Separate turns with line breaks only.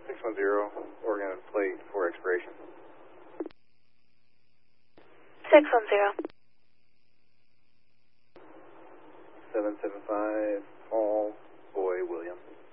610, Oregon plate for expiration.
610.
775, Paul, Boy, William.